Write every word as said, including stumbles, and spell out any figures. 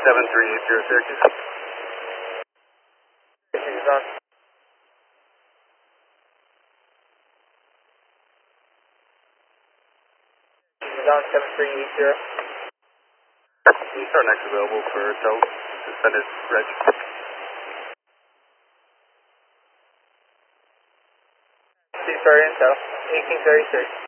seven three eight zero Syracuse. Syracuse is on. Syracuse is on seven three eight zero. Star next available for tow, suspended reg. Star Intel, eighteen thirty-six.